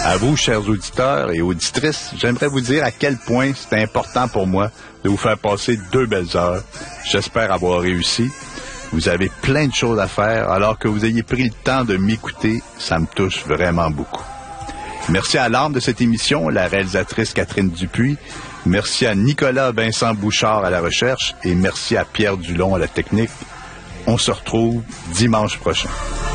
À vous, chers auditeurs et auditrices, j'aimerais vous dire à quel point c'est important pour moi de vous faire passer 2 belles heures. J'espère avoir réussi. Vous avez plein de choses à faire, alors que vous ayez pris le temps de m'écouter, ça me touche vraiment beaucoup. Merci à l'âme de cette émission, la réalisatrice Catherine Dupuis. Merci à Nicolas Vincent Bouchard à la recherche et merci à Pierre Dulon à la technique. On se retrouve dimanche prochain.